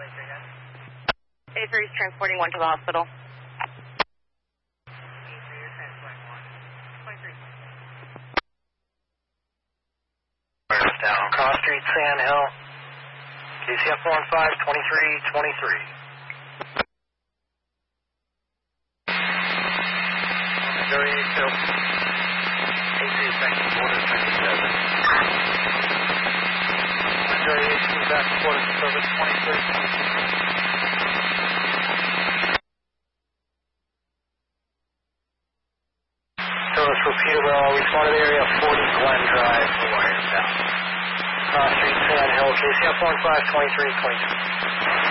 A3 is transporting one to the hospital. Down Cross Street, Sand Hill. KCF 152323. Missouri 82. AC second quarter 27. Missouri 82 back to quarter service 23. Service repeatable. Responded area 40 Glen Drive. The wires down. Cross Street, Sand Hill, KCF 152323.